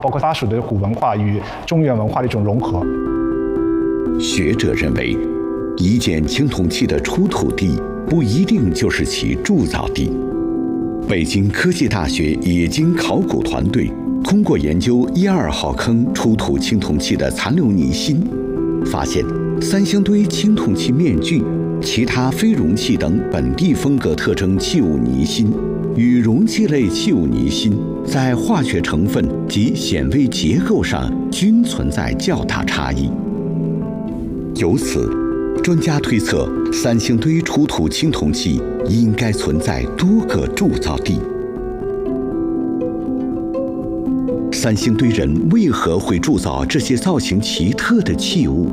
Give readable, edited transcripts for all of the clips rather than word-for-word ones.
包括它属的古文化与中原文化的一种融合。 学者认为，一件青铜器的出土地不一定就是其铸造地。北京科技大学冶金考古团队通过研究12号坑出土青铜器的残留泥芯，发现三星堆青铜器面具、其他非容器等本地风格特征器物泥芯与容器类器物泥芯在化学成分及显微结构上均存在较大差异。由此，专家推测，三星堆出土青铜器应该存在多个铸造地。三星堆人为何会铸造这些造型奇特的器物？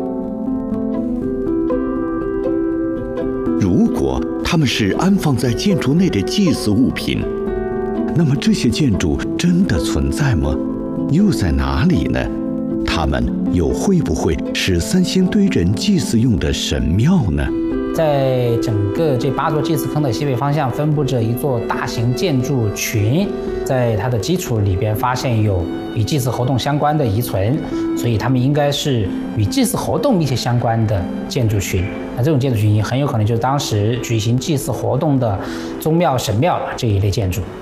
如果它们是安放在建筑内的祭祀物品，那么这些建筑真的存在吗？又在哪里呢？它们又会不会是三星堆人祭祀用的神庙呢？ 在整个这8座祭祀坑的西北方向分布着一座大型建筑群，在它的基础里边发现有与祭祀活动相关的遗存，所以它们应该是与祭祀活动密切相关的建筑群。那这种建筑群很有可能就是当时举行祭祀活动的宗庙、神庙这一类建筑。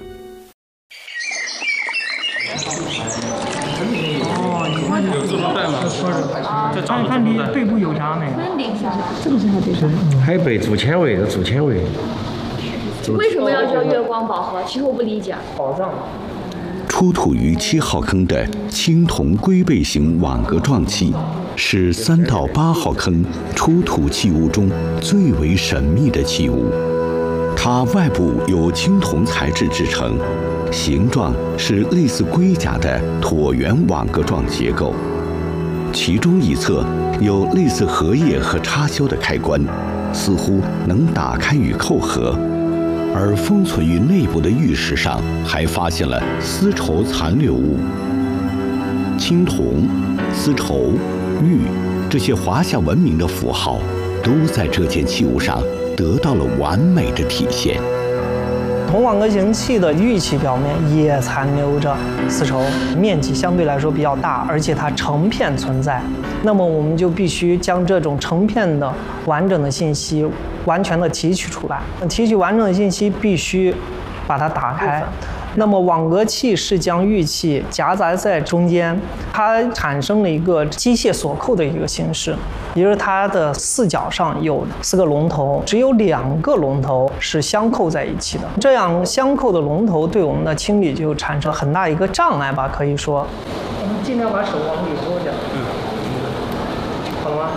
你看你背部有啥没有？这个是它对上。还背铸铅位的铸铅位。 为什么要叫月光宝盒？其实我不理解。 宝藏。 出土于7号坑的青铜龟背形网格状器，是3到8号坑出土器物中最为神秘的器物。它外部由青铜材质制成，形状是类似龟甲的椭圆网格状结构。其中一侧有类似荷叶和插销的开关，似乎能打开与扣合。而封存于内部的玉石上还发现了丝绸残留物。青铜、丝绸、玉这些华夏文明的符号，都在这件器物上得到了完美的体现。 铜网格形器的玉器表面也残留着丝绸，面积相对来说比较大，而且它成片存在。那么我们就必须将这种成片的完整的信息完全的提取出来。提取完整的信息必须把它打开。那么网格器是将玉器夹杂在中间，它产生了一个机械锁扣的一个形式，也就是它的4角上有4个龙头，只有2个龙头是相扣在一起的。这样相扣的龙头对我们的清理就产生很大一个障碍吧，可以说。我们尽量把手往里拨点。好了吗？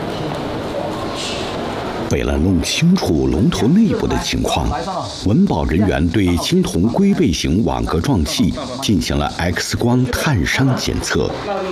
为了弄清楚龙头内部的情况，文保人员对青铜龟背形网格状器进行了 X 光探伤检测。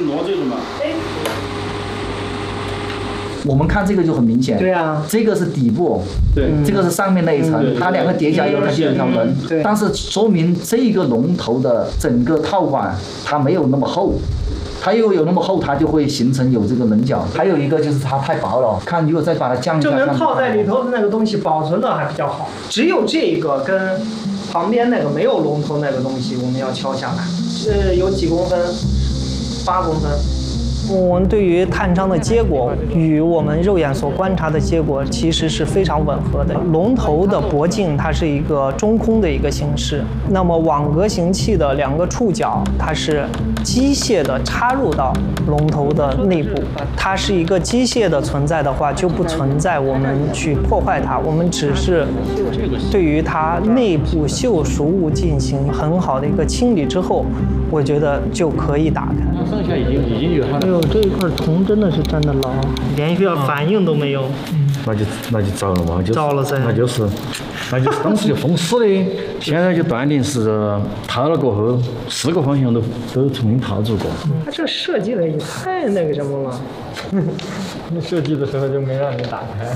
我们看这个就很明显， 对啊， 这个是底部，对，这个是上面那一层，它2个叠加以后它就有一条纹，但是说明这个龙头的整个套管它没有那么厚。它又有那么厚，它就会形成有这个棱角。还有一个就是它太薄了，看如果再把它降一下， 证明套在里头的那个东西保存的还比较好。只有这个跟旁边那个没有龙头那个东西，我们要敲下来。有几公分？8公分。我们对于探伤的结果与我们肉眼所观察的结果其实是非常吻合的。龙头的脖颈它是一个中空的一个形式，那么网格形器的2个触角它是机械的插入到龙头的内部。它是一个机械的存在的话，就不存在我们去破坏它，我们只是对于它内部锈熟物进行很好的一个清理之后，我觉得就可以打开。 剩下已经有它。哎呦，这一块铜真的是真的牢，连一点反应都没有。那就糟了嘛，糟了噻。那就是当时就封死的，现在就断定是套了过后4个方向都重新套住过。 它这设计的也太那个什么了。 设计的时候就没让你打开。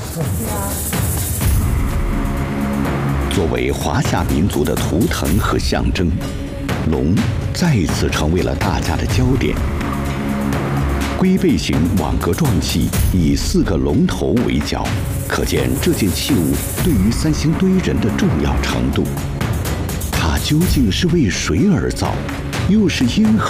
作为华夏民族的图腾和象征，龙再一次成为了大家的焦点。龟背形网格状器以4个龙头为角，可见这件器物对于三星堆人的重要程度。它究竟是为谁而造， 又是因何